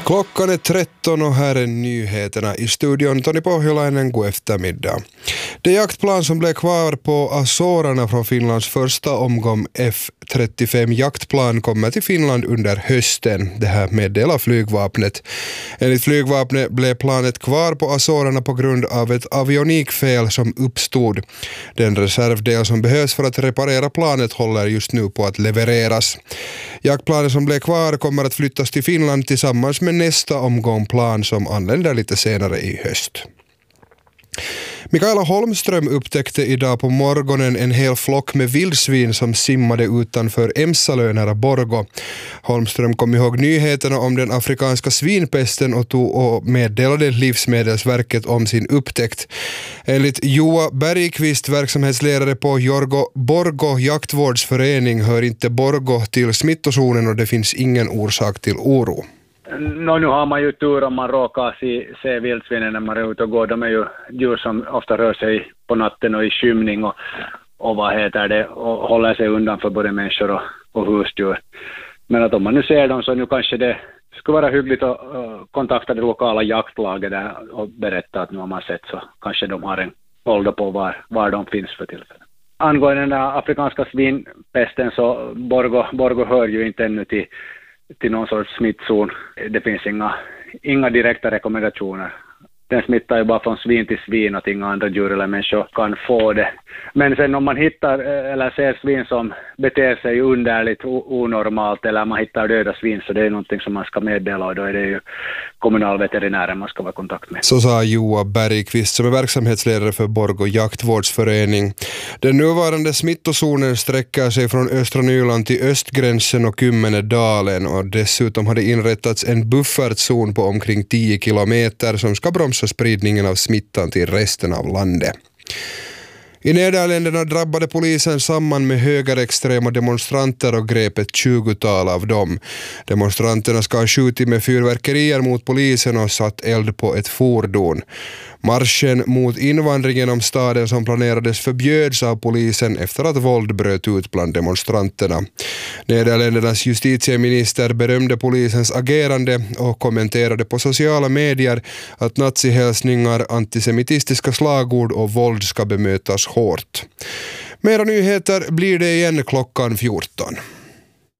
Klockan är 13 och här är nyheterna i studion. Tony Pohjolainen, god eftermiddag. Det jaktplan som blev kvar på Azorerna från Finlands första omgång F-35 jaktplan kommer till Finland under hösten. Det här meddelar flygvapnet. Enligt flygvapnet blev planet kvar på Azorerna på grund av ett avionikfel som uppstod. Den reservdel som behövs för att reparera planet håller just nu på att levereras. Jaktplanet som blev kvar kommer att flyttas till Finland tillsammans med nästa omgång plan som anländer lite senare i höst. Mikaela Holmström upptäckte idag på morgonen en hel flock med vildsvin som simmade utanför Emsalö nära Borgå. Holmström kom ihåg nyheterna om den afrikanska svinpesten och meddelade Livsmedelsverket om sin upptäckt. Enligt Joa Bergqvist, verksamhetsledare på Borgå jaktvårdsförening, hör inte Borgå till smittozonen och det finns ingen orsak till oro. Nu har man ju tur om man råkar se vildsvinen när man är ute och går. De är ju djur som ofta rör sig på natten och i skymning och och håller sig undan för både människor och husdjur. Men att om man nu ser dem så nu kanske det skulle vara hyggligt att kontakta det lokala jaktlaget där och berätta att nu har man sett så kanske de har en koll på var de finns för tillfället. Angående den där afrikanska svinpesten så Borgå hör ju inte ännu till någon sorts smittzon. Det finns inga direkta rekommendationer. Den smittar ju bara från svin till svin och att inga andra djur eller människor kan få det. Men sen om man hittar eller ser svin som beter sig underligt onormalt eller man hittar döda svin så det är någonting som man ska meddela och då är det ju kommunalveterinären man ska vara i kontakt med. Så sa Joa Bergqvist som är verksamhetsledare för Borgå jaktvårdsförening. Den nuvarande smittozonen sträcker sig från östra Nyland till östgränsen och Kymmenedalen och dessutom har det inrättats en buffertzon på omkring 10 kilometer som ska bromsa spridningen av smittan till resten av landet. I Nederländerna drabbade polisen samman med högerextrema demonstranter och grep ett 20-tal av dem. Demonstranterna ska ha skjutit med fyrverkerier mot polisen och satt eld på ett fordon. Marschen mot invandringen om staden som planerades förbjöds av polisen efter att våld bröt ut bland demonstranterna. Nederländernas justitieminister berömde polisens agerande och kommenterade på sociala medier att nazihälsningar, antisemitistiska slagord och våld ska bemötas hårt. Mera nyheter blir det igen klockan 14.